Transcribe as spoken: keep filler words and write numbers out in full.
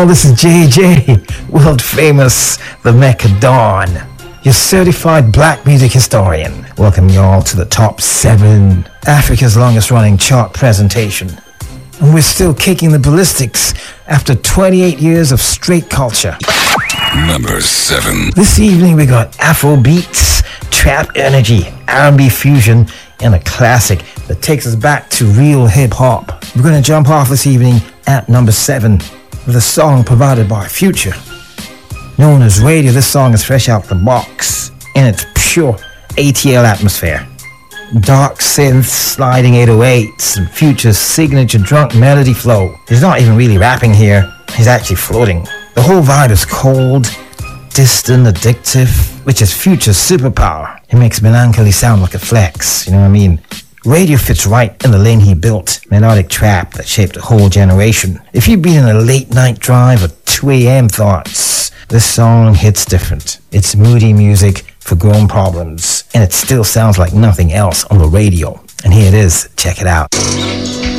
Well, this is J J, world famous The Mecca Dawn, your certified black music historian. Welcome you all to the top seven, Africa's longest running chart presentation. And we're still kicking the ballistics after twenty-eight years of straight culture. Number seven. This evening we got Afro beats, trap energy, R and B fusion, and a classic that takes us back to real hip-hop. We're going to jump off this evening at number seven with a song provided by Future. Known as Radio, this song is fresh out the box in its pure A T L atmosphere. Dark synths, sliding eight oh eights, and Future's signature drunk melody flow. He's not even really rapping here, he's actually floating. The whole vibe is cold, distant, addictive, which is Future's superpower. It makes Melancholy sound like a flex, you know what I mean? Radio fits right in the lane he built, melodic trap that shaped a whole generation. If you've been in a late night drive or two a.m. thoughts, this song hits different. It's moody music for grown problems, and it still sounds like nothing else on the radio. And here it is, check it out.